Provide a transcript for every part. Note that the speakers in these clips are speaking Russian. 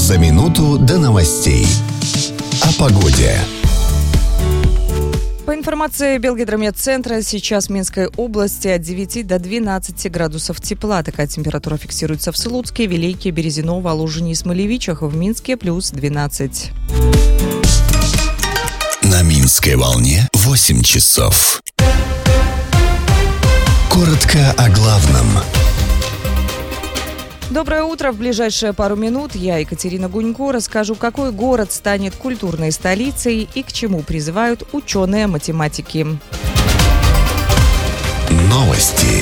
За минуту до новостей. О погоде. По информации Белгидромедцентра, сейчас в Минской области от 9 до 12 градусов тепла. Такая температура фиксируется в Слуцке, Вилейке, Березиново, Лужине и Смолевичах. В Минске плюс 12. На Минской волне 8 часов. Коротко о главном. Доброе утро. В ближайшие пару минут я, Екатерина Гунько, расскажу, какой город станет культурной столицей и к чему призывают ученые-математики. Новости.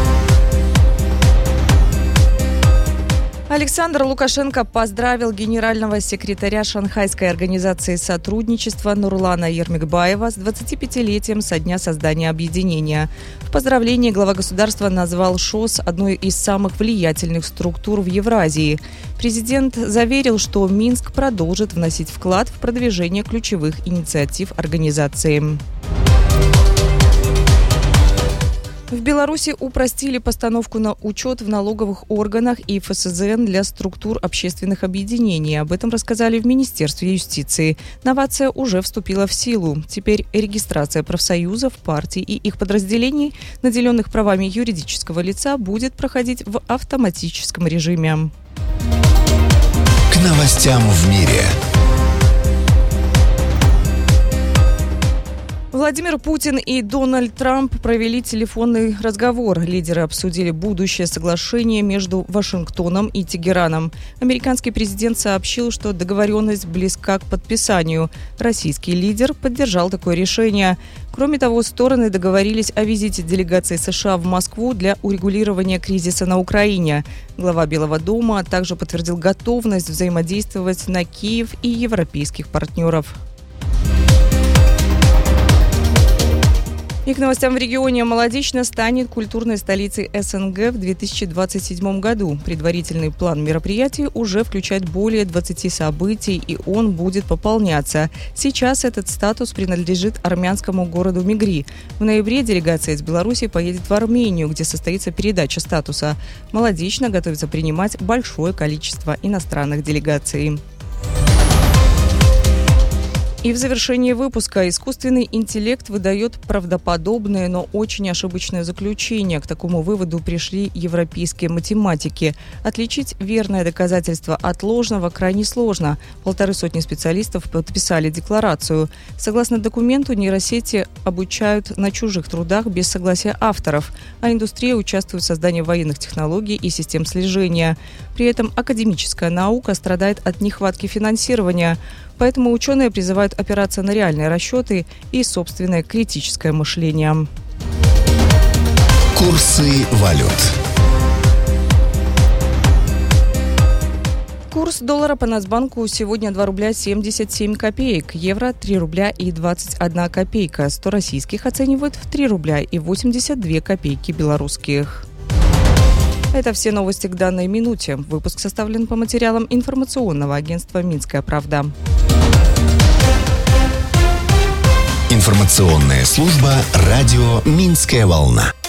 Александр Лукашенко поздравил генерального секретаря Шанхайской организации сотрудничества Нурлана Ермекбаева с 25-летием со дня создания объединения. В поздравлении глава государства назвал ШОС одной из самых влиятельных структур в Евразии. Президент заверил, что Минск продолжит вносить вклад в продвижение ключевых инициатив организации. В Беларуси упростили постановку на учет в налоговых органах и ФСЗН для структур общественных объединений. Об этом рассказали в Министерстве юстиции. Новация уже вступила в силу. Теперь регистрация профсоюзов, партий и их подразделений, наделенных правами юридического лица, будет проходить в автоматическом режиме. К новостям в мире. Владимир Путин и Дональд Трамп провели телефонный разговор. Лидеры обсудили будущее соглашение между Вашингтоном и Тегераном. Американский президент сообщил, что договоренность близка к подписанию. Российский лидер поддержал такое решение. Кроме того, стороны договорились о визите делегации США в Москву для урегулирования кризиса на Украине. Глава Белого дома также подтвердил готовность взаимодействовать на Киев и европейских партнеров. И к новостям в регионе. Молодечно станет культурной столицей СНГ в 2027 году. Предварительный план мероприятий уже включает более 20 событий, и он будет пополняться. Сейчас этот статус принадлежит армянскому городу Мигри. В ноябре делегация из Беларуси поедет в Армению, где состоится передача статуса. Молодечно готовится принимать большое количество иностранных делегаций. И в завершении выпуска искусственный интеллект выдает правдоподобное, но очень ошибочное заключение. К такому выводу пришли европейские математики. Отличить верное доказательство от ложного крайне сложно. 150 специалистов подписали декларацию. Согласно документу, нейросети обучают на чужих трудах без согласия авторов, а индустрия участвует в создании военных технологий и систем слежения. При этом академическая наука страдает от нехватки финансирования. Поэтому ученые призывают опираться на реальные расчеты и собственное критическое мышление. Курсы валют. Курс доллара по Нацбанку сегодня 2 рубля 77 копеек, евро 3 рубля и 21 копейка, 100 российских оценивают в 3 рубля и 82 копейки белорусских. Это все новости к данной минуте. Выпуск составлен по материалам информационного агентства «Минская правда». Информационная служба радио «Минская волна».